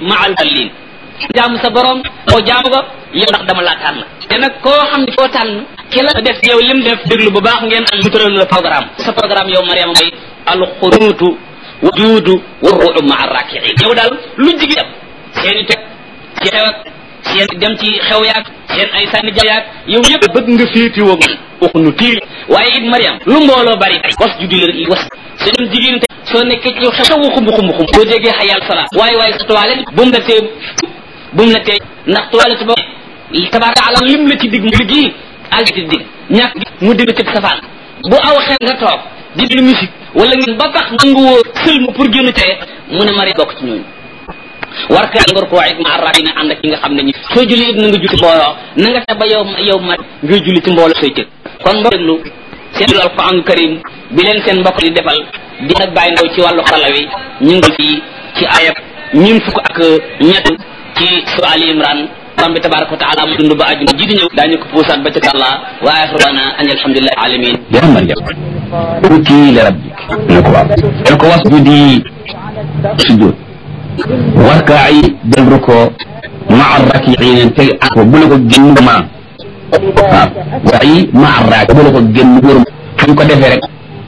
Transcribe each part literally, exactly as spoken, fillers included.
ma'al dallin jaamu sa borom moo jaamu ko yow ndax dama laa tànn te nag koo xam ne koo tànn ki la def yow lim def déglu bu baax ngeen am tëral la programme sa programme yow Mariama mooy alxunuutu wa juudu wa ruu'u ma'a raaki'iin yow daal lu jigéen seen i teg ci xew ak seen dem ci xew yaag seen ay sànni jayaag yow yëpp bëgg nga féetiwoo man waxunu tiir waaye it Mariam lu mbooloo bari bari was judi la was seen jigéen te soo nekkee ci xew xew xumb xumb xumb boo déggee xayal salaat waaye waaye sa toilette bu mu la tee bu mu la tee ndax toilette ba tabaaraka ala lim la ci digg mu liggéey àll ci digg ñàkk mu digg tëb safaan bu aw xel nga toog di déglu musique wala ngeen ba tax nangu woo sëlmu pour génn teye mu ne Mariam bokk ci ñooñu war ka ngor ko waay ma arra dina ànd ak ki nga xam ne ñi soo julli it na nga julli mbooloo na nga ta ba yow yow ma nga julli ci mbooloo sooy jël kon mbokk déglu seen alquran karim bi leen seen mbokk di defal di nag bàyyi ndaw ci wàllu xarala wi ñu ngi fii ci ayab ñun fukk ak ñett ci su Ali Imran borom bi tabaraka wa taala mu dund ba àjjuma ji di ñëw daañu ko puusaat ba ca kàlla wa axiru dana an alhamdulillahi alamin ya Maryam uti li rabbik ne ko waaw el ko wasjudi sujud warkaay dellu ko maa rakiin tey ak bu la ko génn ma waaw waaye maa raak bu la ko génn góor fu ñu ko defee rek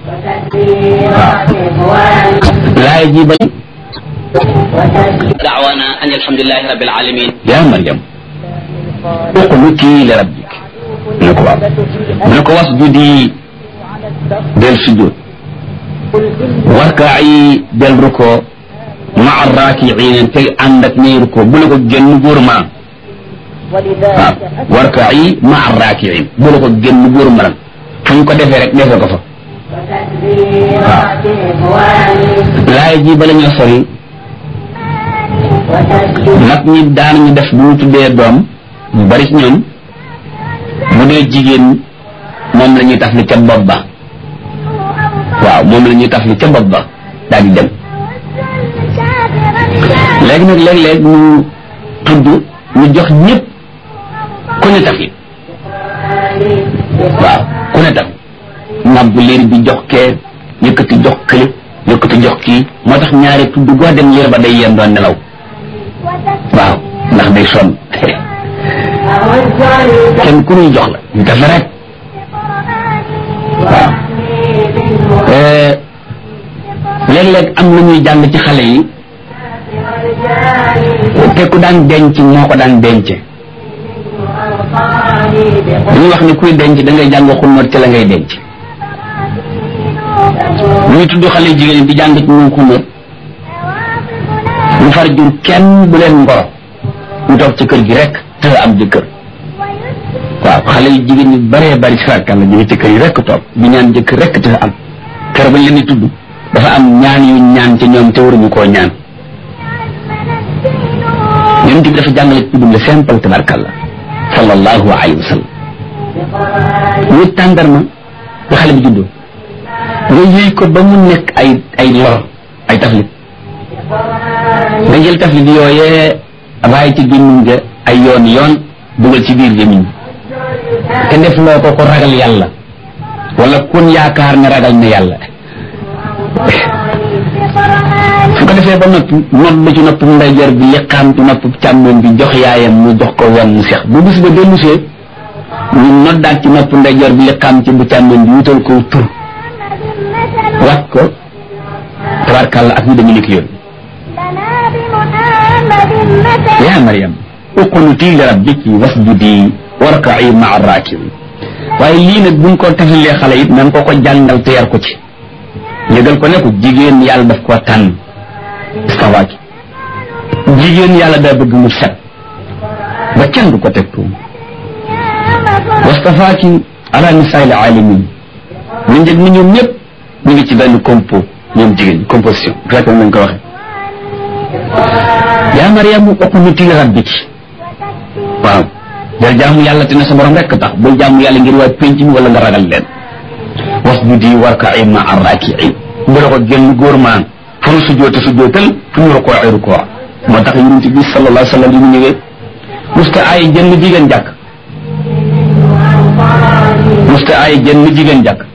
waaw laay ji bañ da'wana an alhamdulillahi rabbil alamin ya Maryam uqnuti li rabbik ne ko waaw ne ko wasjudi del sujud warkaay dellu ko maa raakiin tey ànd ak ñeeru ko bu la ko génn góor ma waaw warkaay maa raakiin bu la ko génn góor ma nag fu ñu ko defee rek defee ko fa waaw laay ji bala ñoo sori mag ñi daan ñu def bu ñu tuddee doom ñu bari ci ñoom bu dee jigéen moom la ñuy taf li ca bopp ba waaw moom la ñuy taf li ca bopp ba daal di dem léegi nag léeg-léeg ñu tudd ñu jox ñëpp ku ne taf li waaw ku ne taf nàmp liir bi jox kee yëkkati jox kële yëkkati jox kii moo tax ñaari tudd goo dem liir ba day yéen doon nelaw waaw ndax day sonn kenn ku ñuy jox la ñu def rek waaw léeg-léeg am na ñuy jàng ci xale yi te ku daan denc moo ko daan denc dañuy wax ni kuy denc da ngay jàng xunóot ci la ngay denc ñuy tudd xale jigéen ñi di jàng ci ñoom xunóot ñu far jur kenn bu leen ngoro ñu toog ci kër gi rek te am jëkkër waaw xale yu jigéen ñi bëree bëri si rakkan la jóge ci kër yi rek toog ñu ñaan jëkkër rek te am kër bañ leen di tudd dafa am ñaan yu ñaan ci ñoom te waruñu koo ñaan ñoom bi dafa jàngale tuddum le simple tabarkalla sallallahu alayhi wa sallam ñu tàndarma ba xale bi juddoo nga yëy ko ba mu nekk ay ay lor ay taflit nga jël taflit yooyee raay ci gémmiñ ga ay yoon yoon dugal ci biir gémmiñ te def loo ko ko ragal yàlla wala kun yaakaar ne ragal na yàlla su ko defee ba noppi nodd ba ci nopp ndeyjoor bi liqaam ci nopp càmmoñ bi jox yaayam mu jox ko wenn mu seex bu bis ba dellusee ñu noddaat ci nopp ndeyjoor bi liqaam ci bu càmmoñ bi wutal ko tur wat ko tabarkàlla ak ñu dañu nekk yoon yaa Maryam uqnuti li rabbiki wasjudi warka'i ma'a raaki'in waaye lii nag buñ ko tafalee xale it nan ko ko jàngal te yar ko ci yëgal ko ne ko jigéen yàlla daf ko tànn sawaaki jigéen yàlla daa bëgg mu set ba kenn du ko teg tuum wastafaaki ala nisaa'il alamin ñu njëg ni ñoom ñëpp ñu ngi ci benn compo ñoom jigéen composition fekk nañ ko waxe yaa Mariam uqnuti li rabbiki waaw del jaamu yàlla te ne sa borom rekk tax bul jaamu yàlla ngir waa penc mi wala nga ragal leen wasjudi warka'i ma'a raaki'in bu la ko génn góor maan fu mu sujjoote sujjootal fu mu rukoo ay rukoo moo tax yonent bi sallallahu alayhi wa sallam yi mu ñëwee musta ay jënn jigéen jàkk musta ay jënn jigéen jàkk